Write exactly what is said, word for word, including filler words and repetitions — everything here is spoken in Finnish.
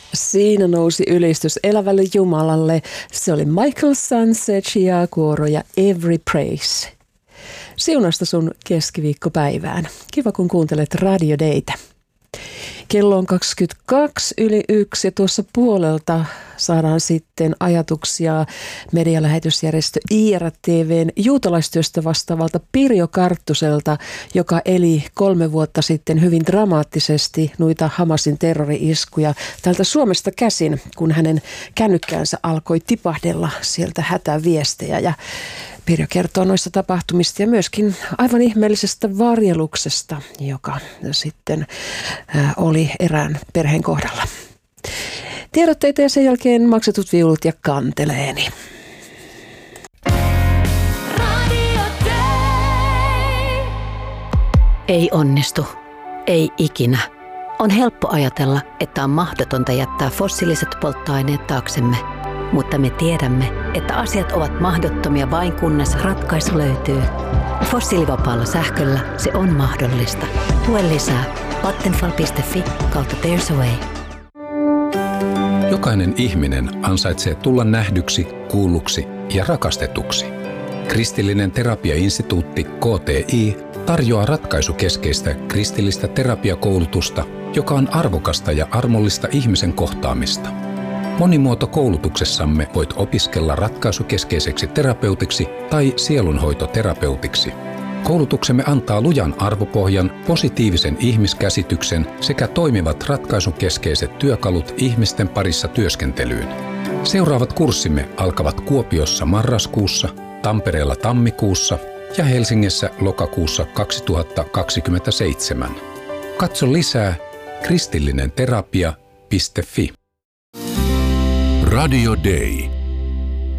Siinä nousi ylistys elävälle Jumalalle. Se oli Michael Sunset ja kuoro ja Every Praise. Siunasta sun keskiviikkopäivään. Kiva kun kuuntelet Radio Daytä. Kello on kaksikymmentäkaksi yli yksi ja tuossa puolelta saadaan sitten ajatuksia medialähetysjärjestö I R T V:n juutalaistyöstä vastaavalta Pirjo Karttuselta, joka eli kolme vuotta sitten hyvin dramaattisesti noita Hamasin terrori-iskuja täältä Suomesta käsin, kun hänen kännykkäänsä alkoi tipahdella sieltä hätäviestejä. Ja Pirjo kertoo noista tapahtumista ja myöskin aivan ihmeellisestä varjeluksesta, joka sitten äh, oli erään perheen kohdalla. Tiedotteita ja sen jälkeen maksetut viulut ja kanteleeni. Ei onnistu. Ei ikinä. On helppo ajatella, että on mahdotonta jättää fossiiliset polttoaineet taaksemme. Mutta me tiedämme, että asiat ovat mahdottomia vain kunnes ratkaisu löytyy. Fossiilivapaalla sähköllä se on mahdollista. Lue lisää vattenfall piste fi kautta There's a Way. Jokainen ihminen ansaitsee tulla nähdyksi, kuulluksi ja rakastetuksi. Kristillinen terapiainstituutti K T I tarjoaa ratkaisukeskeistä kristillistä terapiakoulutusta, joka on arvokasta ja armollista ihmisen kohtaamista. Monimuotokoulutuksessamme voit opiskella ratkaisukeskeiseksi terapeutiksi tai sielunhoitoterapeutiksi. Koulutuksemme antaa lujan arvopohjan, positiivisen ihmiskäsityksen sekä toimivat ratkaisukeskeiset työkalut ihmisten parissa työskentelyyn. Seuraavat kurssimme alkavat Kuopiossa marraskuussa, Tampereella tammikuussa ja Helsingissä lokakuussa kaksituhattakaksikymmentäseitsemän. Katso lisää kristillinen terapia piste fi. Radio Day.